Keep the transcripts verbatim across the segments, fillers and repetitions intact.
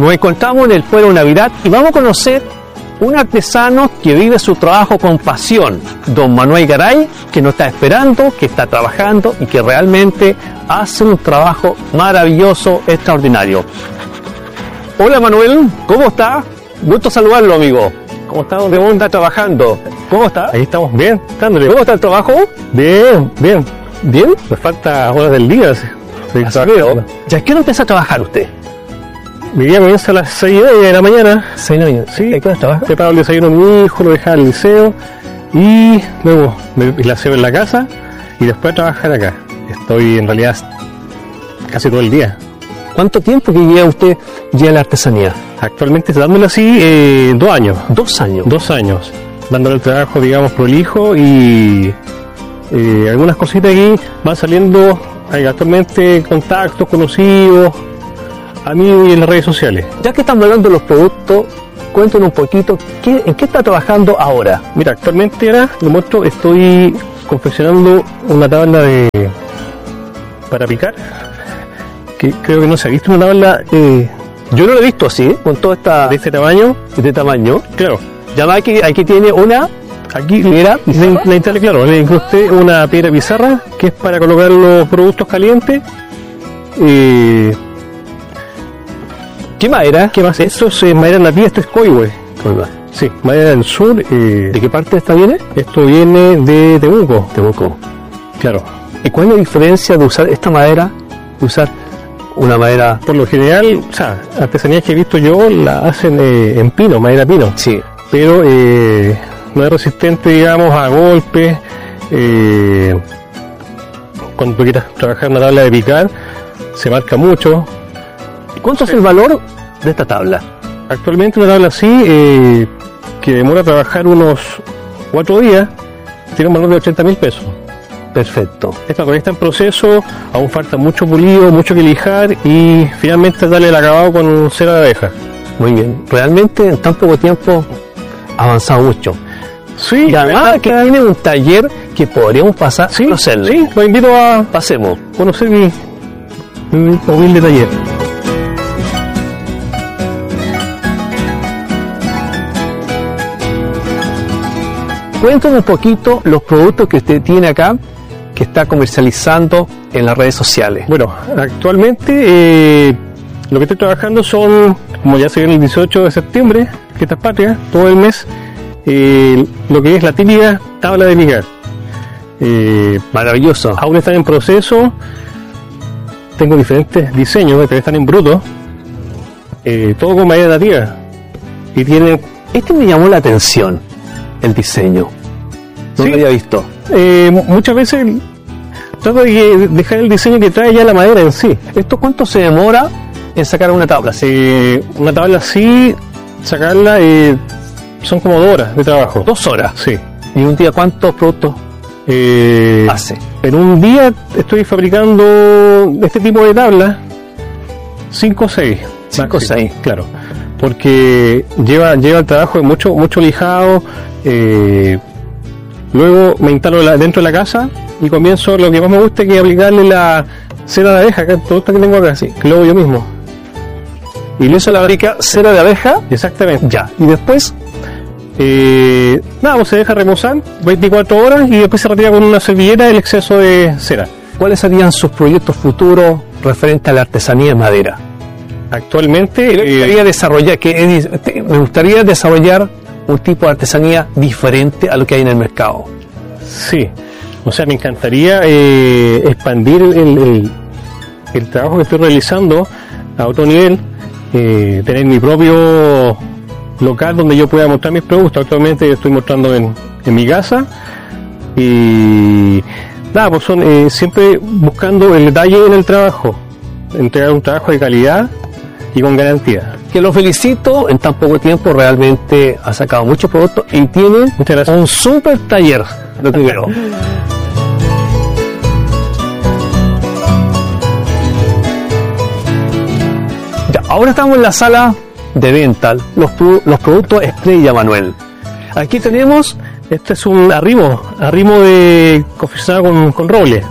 Nos encontramos en el pueblo Navidad y vamos a conocer un artesano que vive su trabajo con pasión, don Manuel Garay, que nos está esperando, que está trabajando y que realmente hace un trabajo maravilloso, extraordinario. Hola Manuel, ¿cómo está? Gusto saludarlo, amigo. ¿Cómo está? ¿Dónde está trabajando? ¿Cómo está? Ahí estamos bien, dándole. ¿Cómo está el trabajo? Bien, bien. ¿Bien? Me falta horas del día. De trabajo. ¿Ya qué hora empieza a trabajar usted? Mi día comienza a las seis y media de la mañana. ¿Seis de la mañana? Sí. ¿Qué hora trabaja? Preparo el desayuno a mi hijo, lo dejaba al liceo y luego me la aseo en la casa y después a trabajar acá. Estoy en realidad casi todo el día. ¿Cuánto tiempo que lleva usted ya la artesanía? Actualmente dándole así eh, dos años. ¿Dos años? Dos años. Dándole el trabajo, digamos, prolijo y eh, algunas cositas aquí van saliendo. Hay actualmente contactos, conocidos, amigos y en las redes sociales. Ya que estamos hablando de los productos, cuéntanos un poquito, ¿qué, ¿en qué está trabajando ahora? Mira, actualmente ahora, de muestro, estoy confeccionando una tabla de para picar, que creo que no se ha visto una tabla, eh, yo no lo he visto así, con toda esta... de este tamaño. De este tamaño. Claro. Ya aquí, aquí tiene una... Aquí piedra, la, la instalé, claro, le incrusté una piedra pizarra que es para colocar los productos calientes. Eh, ¿Qué madera? ¿Qué más? Esto es eh, madera nativa, esto es coihue. Sí, madera del sur. Eh, ¿De qué parte esta viene? Esto viene de Temuco. Temuco. Claro. ¿Y cuál es la diferencia de usar esta madera, de usar una madera? Por lo general, o sea, artesanías que he visto yo la hacen eh, en pino, madera pino. Sí. Pero eh, no es resistente, digamos, a golpes. Eh, cuando tú quieras trabajar una tabla de picar, se marca mucho. ¿Cuánto es el valor de esta tabla? Actualmente una tabla así, eh, que demora trabajar unos cuatro días, tiene un valor de ochenta mil pesos. Perfecto. Esta todavía está en proceso, aún falta mucho pulido, mucho que lijar y finalmente darle el acabado con cera de abeja. Muy bien. Realmente en tan poco tiempo ha avanzado mucho. Sí, y además que tiene un taller que podríamos pasar sí, a conocerlo. Sí, lo invito a pasemos, conocer mi, mi humilde taller. Cuéntanos un poquito los productos que usted tiene acá, que está comercializando en las redes sociales. Bueno, actualmente eh, lo que estoy trabajando son, como ya se viene el dieciocho de septiembre, que esta es patria, todo el mes, eh, lo que es la típica tabla de picar. Eh, Maravilloso. Aún están en proceso, tengo diferentes diseños que están en bruto, eh, todo con madera nativa. Y tiene... Este me llamó la atención, el diseño. No sí, lo había visto. Eh, muchas veces trato de dejar el diseño que trae ya la madera en sí. ¿Esto cuánto se demora en sacar una tabla? Eh, una tabla así, sacarla, eh, son como dos horas de trabajo. ¿Dos horas? Sí. ¿Y un día cuántos productos eh, hace? En un día estoy fabricando este tipo de tablas, cinco o seis. cinco o seis. Claro. Porque lleva lleva el trabajo de mucho mucho lijado. Eh, luego me instalo la, dentro de la casa y comienzo lo que más me gusta, que es aplicarle la cera de abeja, que todo esto que tengo acá, sí, que lo hago yo mismo. ¿Y eso la aplica cera de abeja? Exactamente. Ya. Y después, eh, nada, pues se deja reposar veinticuatro horas y después se retira con una servilleta el exceso de cera. ¿Cuáles serían sus proyectos futuros referentes a la artesanía de madera? Actualmente me gustaría, eh, desarrollar, que, me gustaría desarrollar un tipo de artesanía diferente a lo que hay en el mercado. Sí, o sea, me encantaría eh, expandir el, el, el trabajo que estoy realizando a otro nivel, eh, tener mi propio local donde yo pueda mostrar mis productos. Actualmente yo estoy mostrando en, en mi casa y nada, pues son eh, siempre buscando el detalle en el trabajo, entregar un trabajo de calidad y con garantía. Que lo felicito, en tan poco tiempo realmente ha sacado muchos productos y tiene un super taller, lo primero. Ya, ahora estamos en la sala de venta, los, los productos estrella, Manuel. Aquí tenemos, este es un arrimo, arrimo de confeccionado con, con roble.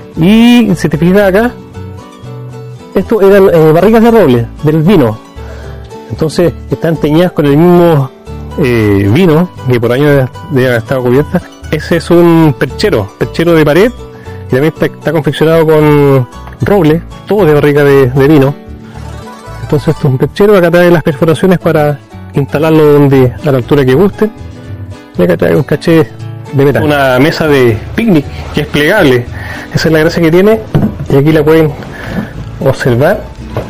Y si te fijas acá, esto eran eh, barricas de roble, del vino. Entonces están teñidas con el mismo eh, vino que por años debe haber estado cubierta. Ese es un perchero, perchero de pared, y también está, está confeccionado con roble, todo de barrica de, de vino. Entonces esto es un perchero, acá trae las perforaciones para instalarlo donde a la altura que guste, y acá trae un caché de metal. Una mesa de picnic que es plegable, esa es la gracia que tiene, y aquí la pueden observar.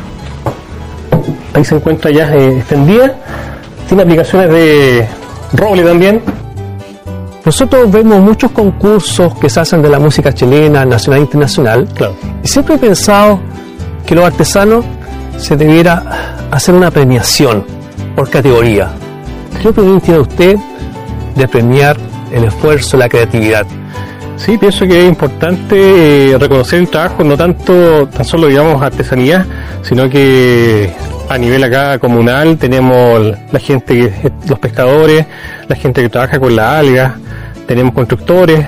Ahí se encuentra ya eh, extendida, tiene aplicaciones de roble también. Nosotros vemos muchos concursos que se hacen de la música chilena, nacional e internacional, claro. Y siempre he pensado que los artesanos se debiera hacer una premiación por categoría. ¿Qué opinión tiene usted de premiar el esfuerzo, la creatividad? Sí, pienso que es importante eh, reconocer el trabajo, no tanto tan solo digamos artesanía, sino que a nivel acá comunal tenemos la gente, que, los pescadores, la gente que trabaja con las algas, tenemos constructores,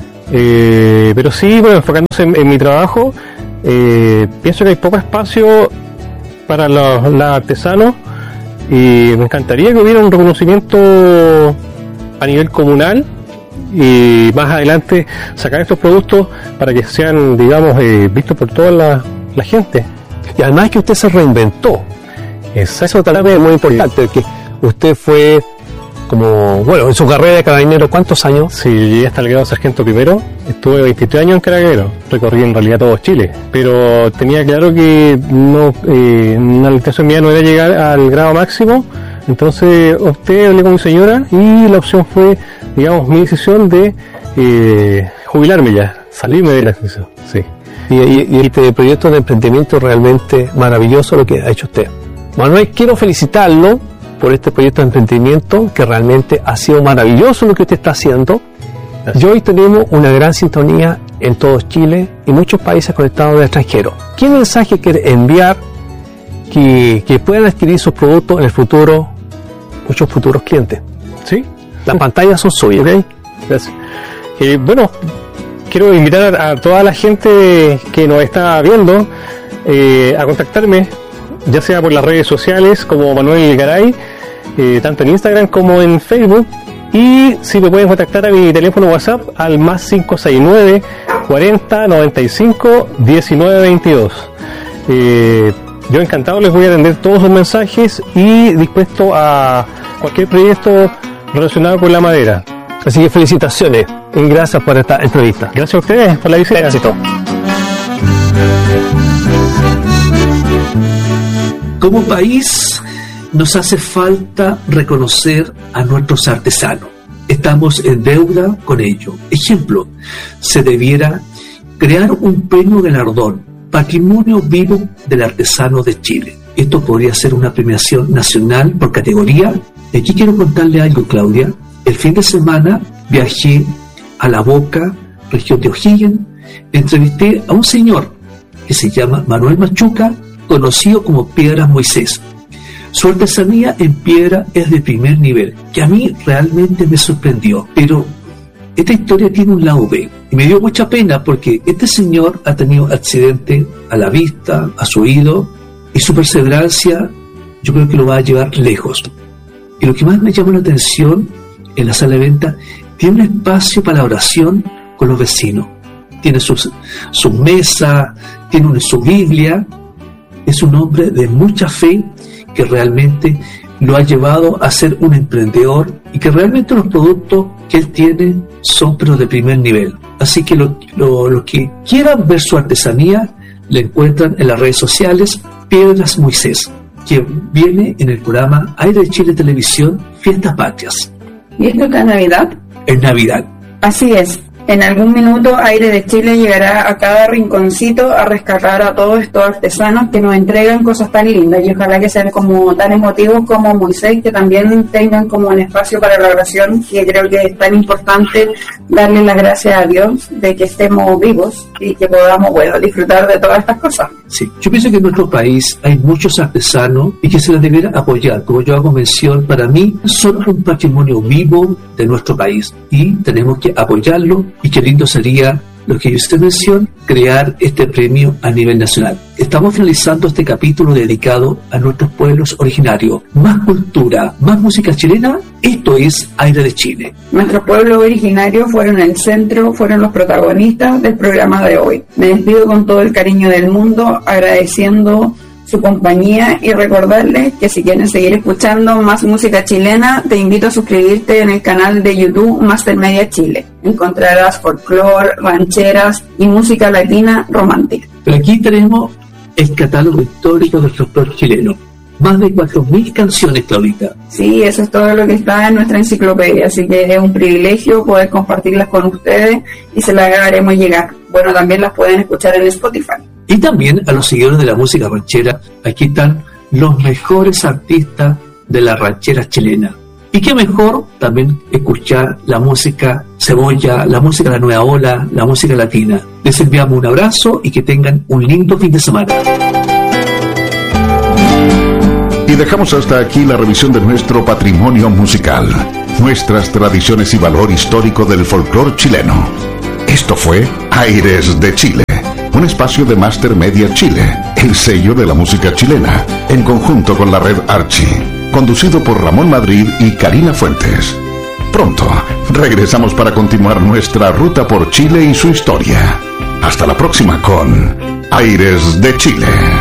eh, pero sí, bueno, enfocándose en, en mi trabajo, eh, pienso que hay poco espacio para los, los artesanos, y me encantaría que hubiera un reconocimiento a nivel comunal, y más adelante sacar estos productos para que sean, digamos, eh, vistos por toda la, la gente. Y además que usted se reinventó. Eso también es muy importante, que usted fue como, bueno, en su carrera de carabinero, ¿cuántos años? Sí, llegué hasta el grado de sargento primero, estuve veintitrés años en carabinero, recorrí en realidad todo Chile, pero tenía claro que no, eh, la intención mía no era llegar al grado máximo, entonces opté, hablé con mi señora, y la opción fue, digamos, mi decisión de eh, jubilarme ya, salirme de la decisión, sí. Y, y, y este proyecto de emprendimiento es realmente maravilloso lo que ha hecho usted. Manuel, quiero felicitarlo por este proyecto de emprendimiento, que realmente ha sido maravilloso lo que usted está haciendo. Gracias. Y hoy tenemos una gran sintonía en todo Chile y muchos países conectados del extranjero. ¿Qué mensaje quiere enviar que, que puedan adquirir sus productos en el futuro, muchos futuros clientes? Sí. Las pantallas son suyas. Ok, gracias. Eh, bueno, quiero invitar a, a toda la gente que nos está viendo eh, a contactarme, ya sea por las redes sociales como Manuel Garay, eh, tanto en Instagram como en Facebook, y si me pueden contactar a mi teléfono WhatsApp al más cinco seis nueve, cuarenta, noventa y cinco, diecinueve veintidós. Eh, yo encantado les voy a atender todos sus mensajes y dispuesto a cualquier proyecto relacionado con la madera. Así que felicitaciones y gracias por esta entrevista. Gracias a ustedes por la visita. Gracias. Como país nos hace falta reconocer a nuestros artesanos. Estamos en deuda con ello. Ejemplo, se debiera crear un premio galardón, Patrimonio Vivo del Artesano de Chile. Esto podría ser una premiación nacional por categoría. Y aquí quiero contarle algo, Claudia. El fin de semana viajé a La Boca, región de O'Higgins. Entrevisté a un señor que se llama Manuel Machuca, conocido como Piedras Moisés. Su artesanía en piedra es de primer nivel, que a mí realmente me sorprendió. Pero esta historia tiene un lado B, y me dio mucha pena porque este señor ha tenido accidente a la vista, a su oído, y su perseverancia yo creo que lo va a llevar lejos. Y lo que más me llamó la atención en la sala de venta, tiene un espacio para la oración con los vecinos. Tiene sus, su mesa, tiene una, su Biblia. Es un hombre de mucha fe que realmente lo ha llevado a ser un emprendedor y que realmente los productos que él tiene son pero de primer nivel. Así que los lo, lo que quieran ver su artesanía le encuentran en las redes sociales Piedras Moisés, que viene en el programa Aire de Chile Televisión Fiestas Patrias. ¿Y esto está en Navidad? En Navidad. Así es. En algún minuto Aire de Chile llegará a cada rinconcito a rescatar a todos estos artesanos que nos entregan cosas tan lindas, y ojalá que sean como tan emotivos como Moisés, que también tengan como un espacio para la oración, que creo que es tan importante darle las gracias a Dios de que estemos vivos y que podamos, bueno, disfrutar de todas estas cosas. Sí, yo pienso que en nuestro país hay muchos artesanos y que se les debiera apoyar. Como yo hago mención, para mí son un patrimonio vivo de nuestro país y tenemos que apoyarlo. Y qué lindo sería lo que yo hice mención, crear este premio a nivel nacional. Estamos finalizando este capítulo dedicado a nuestros pueblos originarios. Más cultura, más música chilena, esto es Aire de Chile. Nuestros pueblos originarios fueron el centro, fueron los protagonistas del programa de hoy. Me despido con todo el cariño del mundo, agradeciendo su compañía y recordarles que si quieren seguir escuchando más música chilena, te invito a suscribirte en el canal de YouTube Master Media Chile. Encontrarás folclore, rancheras y música latina romántica. Pero aquí tenemos el catálogo histórico de nuestros pueblos chilenos. Más de cuatro mil canciones, Claudita. Sí, eso es todo lo que está en nuestra enciclopedia, así que es un privilegio poder compartirlas con ustedes y se las haremos llegar. Bueno, también las pueden escuchar en Spotify. Y también a los seguidores de la música ranchera, aquí están los mejores artistas de la ranchera chilena. Y qué mejor también escuchar la música cebolla, la música de la nueva ola, la música latina. Les enviamos un abrazo y que tengan un lindo fin de semana. Y dejamos hasta aquí la revisión de nuestro patrimonio musical, nuestras tradiciones y valor histórico del folclore chileno. Esto fue Aires de Chile, un espacio de Master Media Chile, el sello de la música chilena, en conjunto con la red Archie, conducido por Ramón Madrid y Karina Fuentes. Pronto regresamos para continuar nuestra ruta por Chile y su historia. Hasta la próxima con Aires de Chile.